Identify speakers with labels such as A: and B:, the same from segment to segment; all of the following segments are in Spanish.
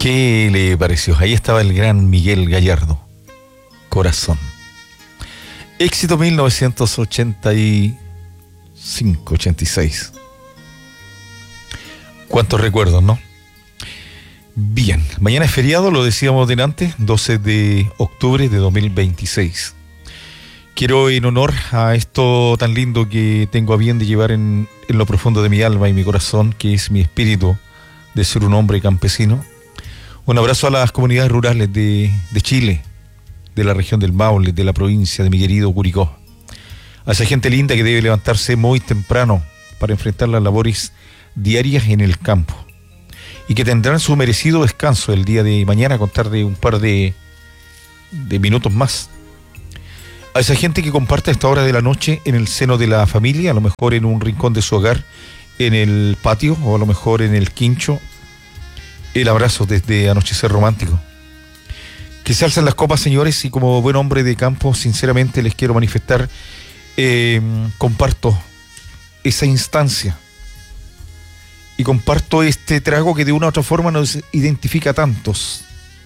A: ¿Qué le pareció? Ahí estaba el gran Miguel Gallardo, Corazón. Éxito 1985-86. Cuántos recuerdos, ¿no? Bien, mañana es feriado, lo decíamos delante, 12 de octubre de 2026. Quiero, en honor a esto tan lindo que tengo a bien de llevar en lo profundo de mi alma y mi corazón, que es mi espíritu de ser un hombre campesino, un abrazo a las comunidades rurales de Chile, de la región del Maule, de la provincia de mi querido Curicó. A esa gente linda que debe levantarse muy temprano para enfrentar las labores diarias en el campo y que tendrán su merecido descanso el día de mañana, a contar de un par de minutos más. A esa gente que comparte a esta hora de la noche en el seno de la familia, a lo mejor en un rincón de su hogar, en el patio o a lo mejor en el quincho, el abrazo desde Anochecer Romántico. Que se alzan las copas, señores, y como buen hombre de campo, sinceramente les quiero manifestar, comparto esa instancia y comparto este trago que de una u otra forma nos identifica a tantos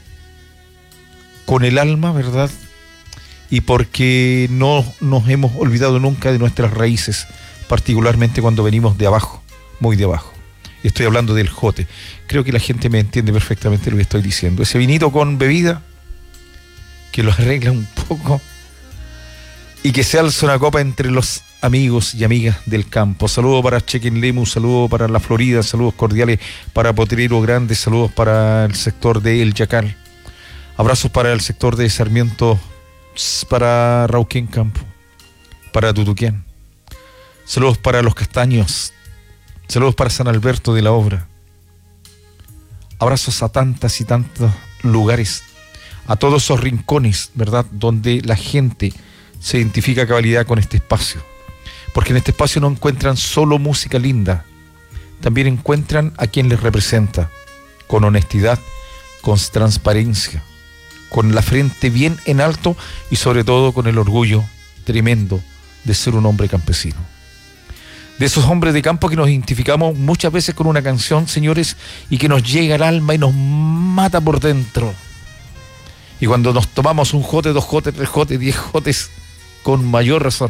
A: con el alma, ¿verdad? Y porque no nos hemos olvidado nunca de nuestras raíces, particularmente cuando venimos de abajo, muy de abajo. Estoy hablando del jote. Creo que la gente me entiende perfectamente lo que estoy diciendo. Ese vinito con bebida que lo arregla un poco y que se alza una copa entre los amigos y amigas del campo. Saludos para Chequen Lemus, saludos para la Florida, saludos cordiales para Potrero Grande, saludos para el sector de El Yacal, abrazos para el sector de Sarmiento, para Rauquén Campo, para Tutuquén, saludos para Los Castaños, saludos para San Alberto de la Obra, abrazos a tantas y tantos lugares, a todos esos rincones, ¿verdad?, donde la gente se identifica a cabalidad con este espacio, porque en este espacio no encuentran solo música linda, también encuentran a quien les representa, con honestidad, con transparencia, con la frente bien en alto y sobre todo con el orgullo tremendo de ser un hombre campesino. De esos hombres de campo que nos identificamos muchas veces con una canción, señores, y que nos llega al alma y nos mata por dentro. Y cuando nos tomamos un jote, 2 jotes, 3 jotes, 10 jotes, con mayor razón.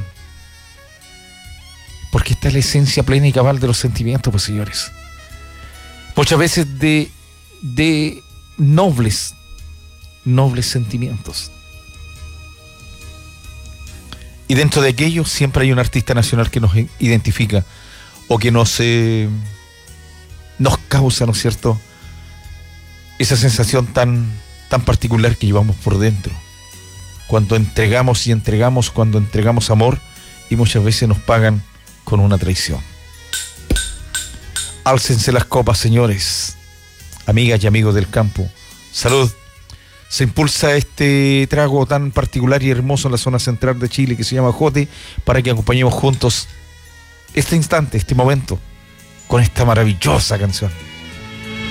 A: Porque está la esencia plena y cabal de los sentimientos, pues, señores. Muchas veces de nobles sentimientos. Y dentro de aquello siempre hay un artista nacional que nos identifica o que nos causa, ¿no es cierto?, esa sensación tan particular que llevamos por dentro. Cuando entregamos y entregamos, cuando entregamos amor y muchas veces nos pagan con una traición. Álcense las copas, señores, amigas y amigos del campo. Salud. Se impulsa este trago tan particular y hermoso en la zona central de Chile que se llama jote, para que acompañemos juntos este instante, este momento, con esta maravillosa canción.